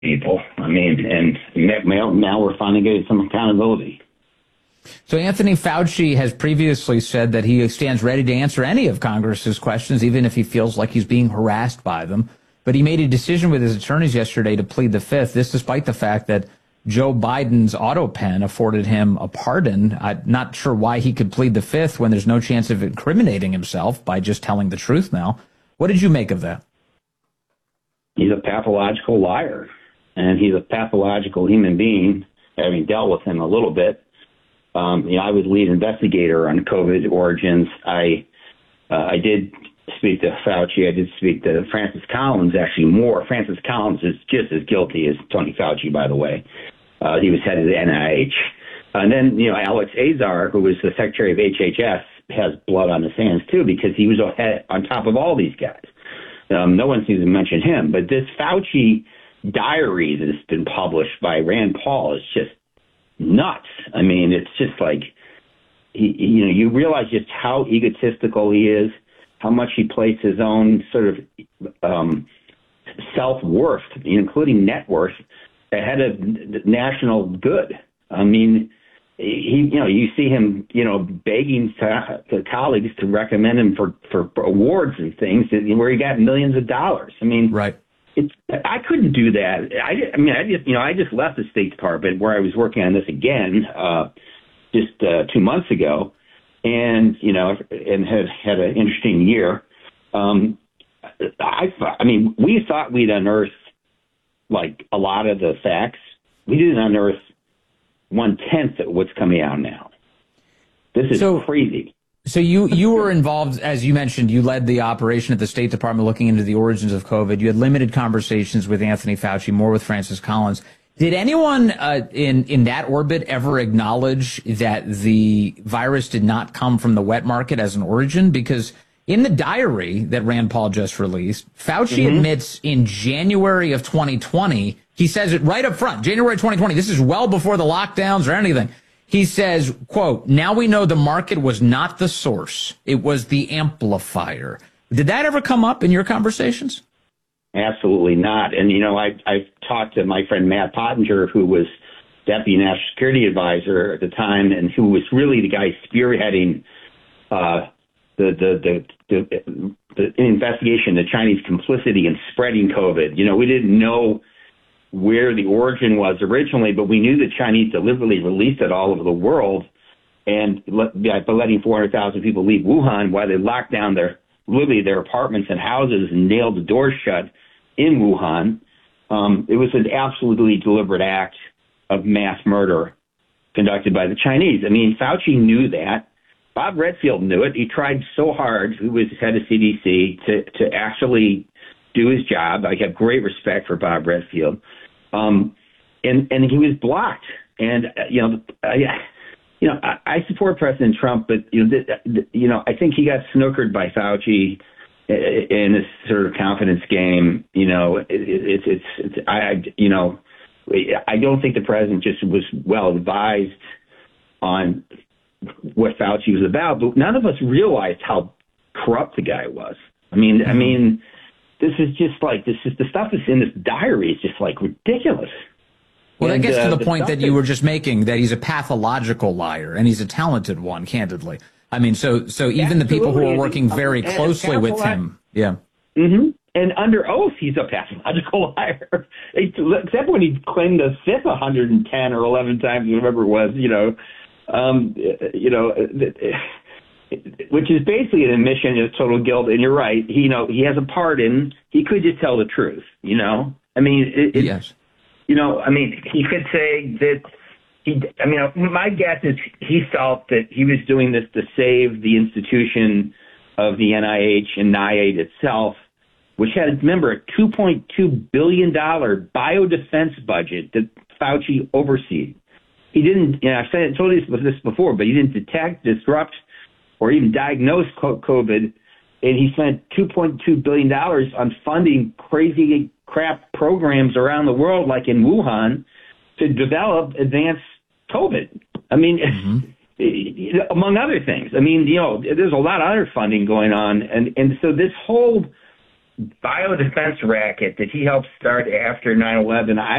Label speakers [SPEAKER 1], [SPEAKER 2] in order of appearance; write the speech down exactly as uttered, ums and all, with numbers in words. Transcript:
[SPEAKER 1] people. I mean, and now, now we're finally getting some accountability.
[SPEAKER 2] So Anthony Fauci has previously said that he stands ready to answer any of Congress's questions, even if he feels like he's being harassed by them. But he made a decision with his attorneys yesterday to plead the fifth, this despite the fact that Joe Biden's auto pen afforded him a pardon. I'm not sure why he could plead the fifth when there's no chance of incriminating himself by just telling the truth now. What did you make of that?
[SPEAKER 1] He's a pathological liar, and he's a pathological human being, having dealt with him a little bit. Um, you know, I was lead investigator on COVID origins. I uh, I did speak to Fauci. I did speak to Francis Collins, actually more. Francis Collins is just as guilty as Tony Fauci, by the way. Uh, he was head of the N I H. And then, you know, Alex Azar, who was the secretary of H H S, has blood on his hands, too, because he was ahead, on top of all these guys. Um, no one seems to mention him. But this Fauci diary that has been published by Rand Paul is just nuts. I mean, it's just like, he, you know, you realize just how egotistical he is, how much he placed his own sort of um, self-worth, including net worth, ahead of national good. I mean, he, you know, you see him, you know, begging to, to colleagues to recommend him for, for, for awards and things where he got millions of dollars. I mean,
[SPEAKER 2] right.
[SPEAKER 1] It's, I couldn't do that. I, I mean, I just, you know, I just left the State Department where I was working on this again uh, just uh, two months ago. And, you know, and had had an interesting year. Um, I, I mean, we thought we'd unearthed, like, a lot of the facts. We didn't unearth one-tenth of what's coming out now. This is
[SPEAKER 2] so,
[SPEAKER 1] crazy.
[SPEAKER 2] So you, you were involved, as you mentioned, you led the operation at the State Department looking into the origins of COVID. You had limited conversations with Anthony Fauci, more with Francis Collins. Did anyone uh, in, in that orbit ever acknowledge that the virus did not come from the wet market as an origin? Because in the diary that Rand Paul just released, Fauci mm-hmm. admits in January of twenty twenty, he says it right up front, January twenty twenty, this is well before the lockdowns or anything. He says, quote, now we know the market was not the source. It was the amplifier. Did that ever come up in your conversations?
[SPEAKER 1] Absolutely not. And, you know, I, I've talked to my friend Matt Pottinger, who was Deputy National Security Advisor at the time, and who was really the guy spearheading uh, the, the, the, the, the investigation, the Chinese complicity in spreading COVID. You know, we didn't know where the origin was originally, but we knew the Chinese deliberately released it all over the world, and let, by letting four hundred thousand people leave Wuhan while they locked down their literally their apartments and houses and nailed the doors shut in Wuhan. Um, it was an absolutely deliberate act of mass murder conducted by the Chinese. I mean, Fauci knew that. Bob Redfield knew it. He tried so hard, who was head of C D C, to, to actually do his job. I have great respect for Bob Redfield. Um, and, and he was blocked. And, uh, you know, I, you know, I, I support President Trump, but, you know, th- th- you know, I think he got snookered by Fauci in this sort of confidence game. You know, it, it, it's, it's, I, you know, I don't think the president just was well advised on what Fauci was about, but none of us realized how corrupt the guy was. I mean, mm-hmm. I mean, this is just like, this is the stuff that's in this diary is just like ridiculous.
[SPEAKER 2] Well,
[SPEAKER 1] and,
[SPEAKER 2] that gets
[SPEAKER 1] uh,
[SPEAKER 2] to the,
[SPEAKER 1] the
[SPEAKER 2] point that you were just making, that he's a pathological liar, and he's a talented one, candidly. I mean, so so even Absolutely. the people who are working very and closely with him, yeah.
[SPEAKER 1] Mm-hmm. And under oath, he's a pathological liar, except when he claimed the fifth one hundred ten or eleven times, whatever it was, you know, um, you know, which is basically an admission of total guilt. And you're right, he, you know, he has a pardon. He could just tell the truth, you know. I mean, it, it,
[SPEAKER 2] yes.
[SPEAKER 1] You know, I mean, he could say that he, I mean, my guess is he felt that he was doing this to save the institution of the N I H and NIAID itself, which had, remember, a two point two billion dollars biodefense budget that Fauci oversees. He didn't, you know, I've said, told you this before, but he didn't detect, disrupt, or even diagnose COVID, and he spent two point two billion dollars on funding crazy crap programs around the world, like in Wuhan, to develop advanced COVID. I mean, mm-hmm. among other things. I mean, you know, there's a lot of other funding going on. And, and so this whole biodefense racket that he helped start after nine eleven, I